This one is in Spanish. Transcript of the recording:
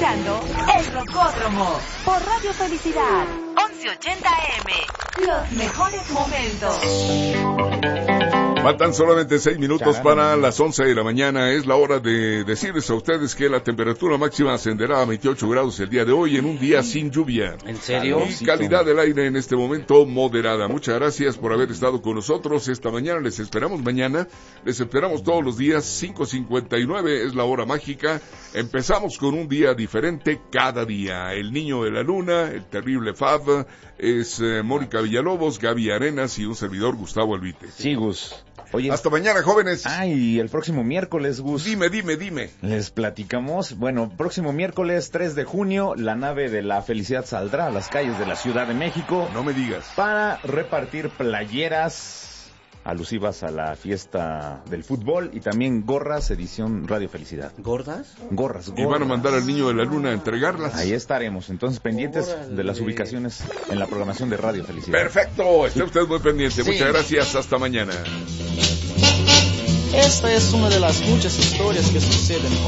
escuchando El Rocódromo por Radio Felicidad 1180 AM. Los mejores momentos. Faltan solamente 6 minutos para las 11 de la mañana. Es la hora de decirles a ustedes que la temperatura máxima ascenderá a 28 grados el día de hoy en un día sin lluvia. ¿En serio? Y calidad del aire en este momento moderada. Muchas gracias por haber estado con nosotros esta mañana. Les esperamos mañana. Les esperamos todos los días. 5:59 es la hora mágica. Empezamos con un día diferente cada día. El niño de la luna, el terrible Fab, es Mónica Villalobos, Gaby Arenas y un servidor Gustavo Albite. Sí, Gus. Oye, hasta mañana, jóvenes. Ay, el próximo miércoles, Gus. Dime. Les platicamos. Bueno, próximo miércoles 3 de junio, la nave de la felicidad saldrá a las calles de la Ciudad de México. No me digas. Para repartir playeras alusivas a la fiesta del fútbol y también gorras edición Radio Felicidad. ¿Gordas? Gorras. Y van a mandar al niño de la luna a entregarlas. Ahí estaremos, entonces pendientes de las ubicaciones en la programación de Radio Felicidad. Perfecto, esté usted muy pendiente. Sí. Muchas gracias, hasta mañana. Esta es una de las muchas historias que suceden